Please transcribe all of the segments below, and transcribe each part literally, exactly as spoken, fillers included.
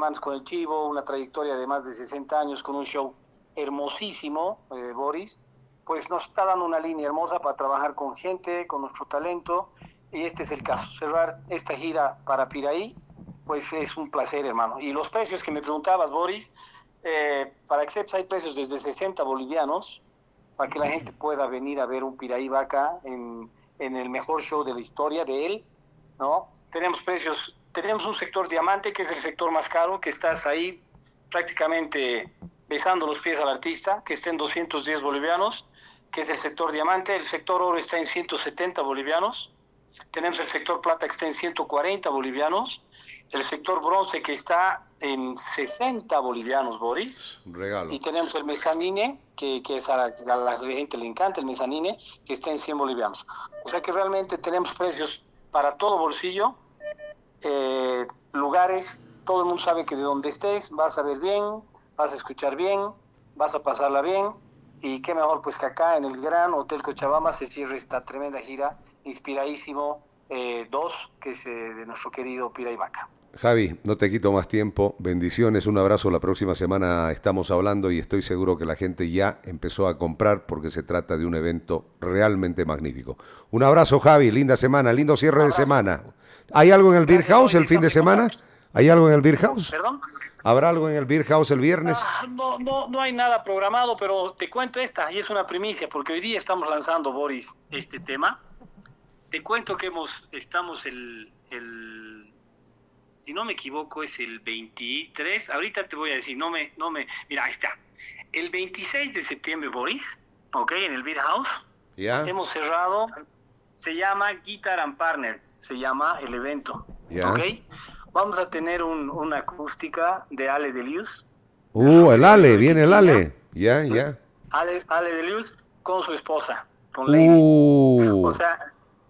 semanas con el Chivo, una trayectoria de más de sesenta años con un show hermosísimo, eh, Boris, pues nos está dando una línea hermosa para trabajar con gente, con nuestro talento, y este es el caso. Cerrar esta gira para Piraí, pues es un placer, hermano. Y los precios que me preguntabas, Boris, eh, para Accept hay precios desde sesenta bolivianos, para que la gente pueda venir a ver un Piraí Vaca en, en el mejor show de la historia de él, ¿no? Tenemos precios, tenemos un sector diamante, que es el sector más caro, que estás ahí prácticamente besando los pies al artista, que está en doscientos diez bolivianos, que es el sector diamante. El sector oro está en ciento setenta bolivianos. Tenemos el sector plata que está en ciento cuarenta bolivianos. El sector bronce que está en sesenta bolivianos, Boris. Un regalo. Y tenemos el mezanine, que, que es a la, a la gente le encanta el mezanine, que está en cien bolivianos. O sea que realmente tenemos precios para todo bolsillo, eh, lugares, todo el mundo sabe que de donde estés vas a ver bien, vas a escuchar bien, vas a pasarla bien, y qué mejor pues que acá en el Gran Hotel Cochabamba se cierre esta tremenda gira, Inspiradísimo eh, dos, que es eh, de nuestro querido Piraí Vaca. Javi, no te quito más tiempo, bendiciones, un abrazo, la próxima semana estamos hablando y estoy seguro que la gente ya empezó a comprar porque se trata de un evento realmente magnífico. Un abrazo, Javi, linda semana, lindo cierre de semana. ¿Hay algo en el Beer House el fin de semana? ¿Hay algo en el Beer House? ¿Perdón? ¿Habrá algo en el Beer House el viernes? Ah, no, no, no hay nada programado, pero te cuento esta, y es una primicia, porque hoy día estamos lanzando, Boris, este tema. Te cuento que hemos, estamos el, el, si no me equivoco, es el veintitrés, ahorita te voy a decir, no me, no me, mira, ahí está. El veintiséis de septiembre, Boris, ok, en el Beer House, ¿Ya? hemos cerrado, se llama Guitar and Partner, se llama el evento, ¿Ya? ok. Vamos a tener un, una acústica de Ale Delius. Uh, el Ale, viene el Ale. Ya, ya. Ale, Ale Delius con su esposa, con Lady. Uh, O sea,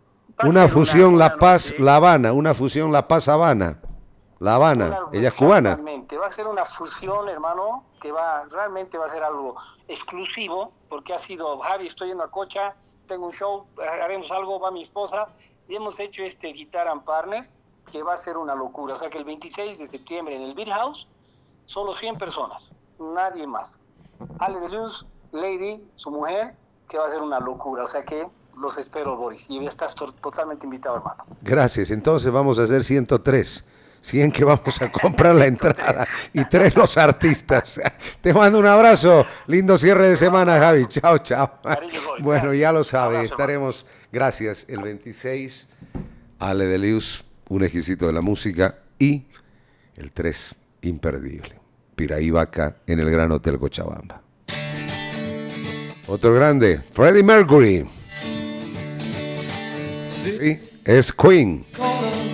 una fusión una, La una Paz, noche, La Habana, una fusión La Paz, Habana. La Habana, una, ella es cubana. Exactamente, va a ser una fusión, hermano, que va, realmente va a ser algo exclusivo, porque ha sido, Javi, estoy en la cocha, tengo un show, haremos algo, va mi esposa, y hemos hecho este Guitar and Partner, que va a ser una locura. O sea que el veintiséis de septiembre en el Beer House, solo cien personas, nadie más. Ale de Luz, Lady, su mujer, que va a ser una locura. O sea que los espero, Boris, y estás to- totalmente invitado, hermano. Gracias, entonces vamos a hacer ciento tres. cien que vamos a comprar la entrada y tres los artistas. Te mando un abrazo, lindo cierre de semana, Javi. Chao, chao. Bueno, ya lo sabe, estaremos, gracias, el veintiséis, Ale de Luz, un exquisito de la música, y el tres, imperdible, Piraí Vaca en el Gran Hotel Cochabamba. Otro grande, Freddie Mercury. Sí, es Queen.